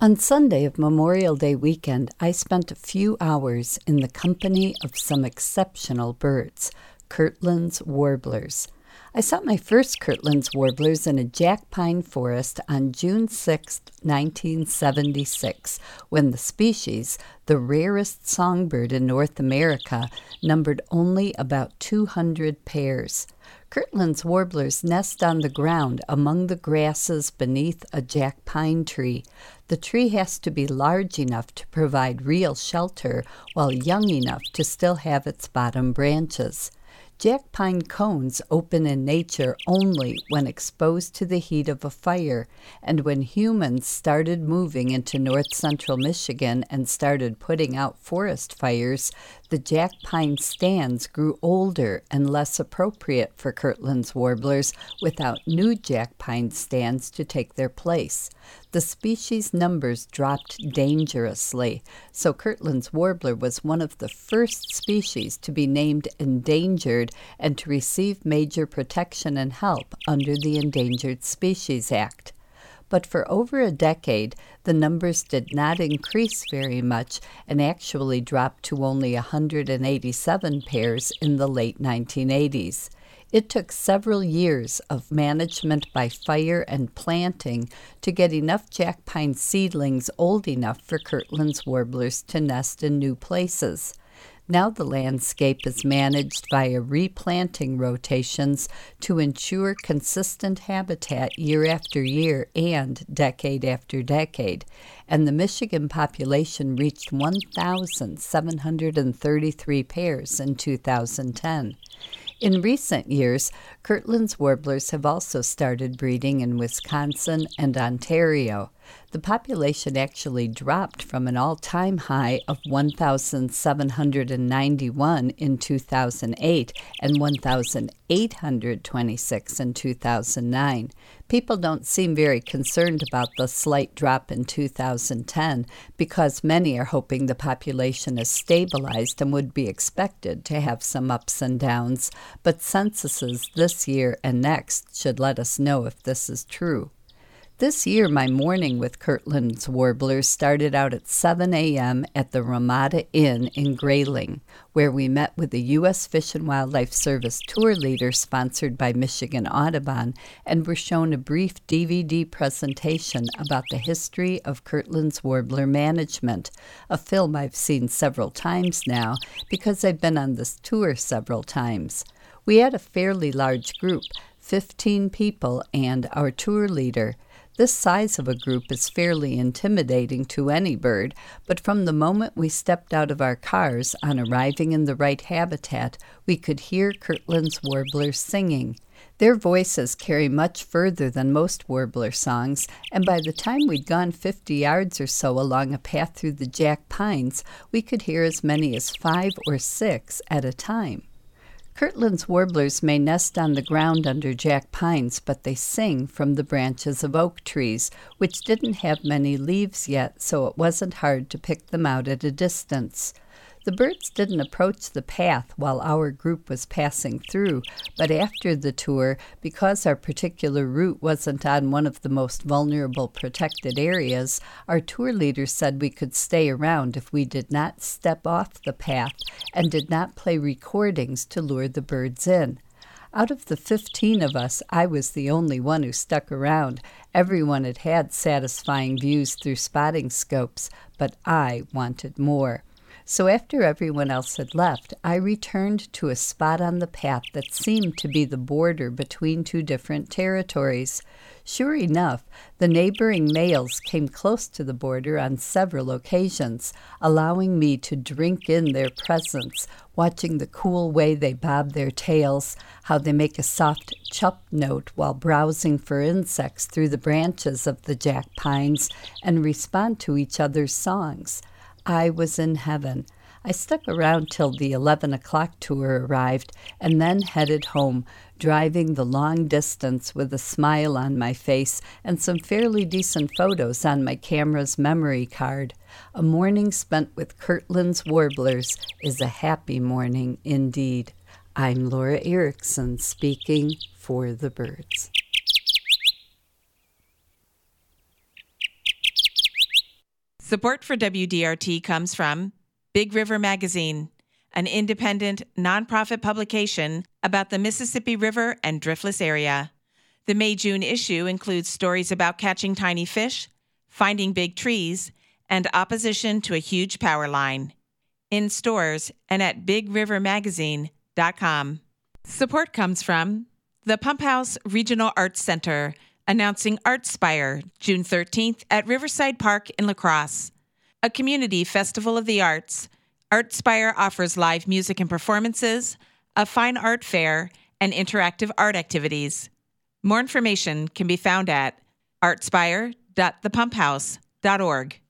On Sunday of Memorial Day weekend, I spent a few hours in the company of some exceptional birds, Kirtland's warblers. I saw my first Kirtland's warblers in a jack pine forest on June 6, 1976, when the species, the rarest songbird in North America, numbered only about 200 pairs. Kirtland's warblers nest on the ground among the grasses beneath a jack pine tree. The tree has to be large enough to provide real shelter while young enough to still have its bottom branches. Jack pine cones open in nature only when exposed to the heat of a fire, and when humans started moving into north-central Michigan and started putting out forest fires, the jack pine stands grew older and less appropriate for Kirtland's warblers without new jack pine stands to take their place. The species numbers dropped dangerously, so Kirtland's warbler was one of the first species to be named endangered and to receive major protection and help under the Endangered Species Act. But for over a decade, the numbers did not increase very much and actually dropped to only 187 pairs in the late 1980s. It took several years of management by fire and planting to get enough jack pine seedlings old enough for Kirtland's warblers to nest in new places. Now the landscape is managed via replanting rotations to ensure consistent habitat year after year and decade after decade, and the Michigan population reached 1,733 pairs in 2010. In recent years, Kirtland's warblers have also started breeding in Wisconsin and Ontario. The population actually dropped from an all-time high of 1,791 in 2008 and 1,826 in 2009. People don't seem very concerned about the slight drop in 2010 because many are hoping the population is stabilized and would be expected to have some ups and downs, but censuses this year and next should let us know if this is true. This year, my morning with Kirtland's warblers started out at 7 a.m. at the Ramada Inn in Grayling, where we met with the U.S. Fish and Wildlife Service tour leader sponsored by Michigan Audubon and were shown a brief DVD presentation about the history of Kirtland's warbler management, a film I've seen several times now because I've been on this tour several times. We had a fairly large group, 15 people, and our tour leader. This size of a group is fairly intimidating to any bird, but from the moment we stepped out of our cars on arriving in the right habitat, we could hear Kirtland's warblers singing. Their voices carry much further than most warbler songs, and by the time we'd gone 50 yards or so along a path through the jack pines, we could hear as many as 5 or 6 at a time. Kirtland's warblers may nest on the ground under jack pines, but they sing from the branches of oak trees, which didn't have many leaves yet, so it wasn't hard to pick them out at a distance. The birds didn't approach the path while our group was passing through, but after the tour, because our particular route wasn't on one of the most vulnerable protected areas, our tour leader said we could stay around if we did not step off the path and did not play recordings to lure the birds in. Out of the 15 of us, I was the only one who stuck around. Everyone had had satisfying views through spotting scopes, but I wanted more. So after everyone else had left, I returned to a spot on the path that seemed to be the border between two different territories. Sure enough, the neighboring males came close to the border on several occasions, allowing me to drink in their presence, watching the cool way they bob their tails, how they make a soft chup note while browsing for insects through the branches of the jack pines, and respond to each other's songs. I was in heaven. I stuck around till the 11 o'clock tour arrived and then headed home, driving the long distance with a smile on my face and some fairly decent photos on my camera's memory card. A morning spent with Kirtland's warblers is a happy morning indeed. I'm Laura Erickson speaking for the birds. Support for WDRT comes from Big River Magazine, an independent, nonprofit publication about the Mississippi River and Driftless area. The May-June issue includes stories about catching tiny fish, finding big trees, and opposition to a huge power line. In stores and at bigrivermagazine.com. Support comes from the Pump House Regional Arts Center, announcing Artspire, June 13th at Riverside Park in La Crosse. A community festival of the arts, Artspire offers live music and performances, a fine art fair, and interactive art activities. More information can be found at artspire.thepumphouse.org.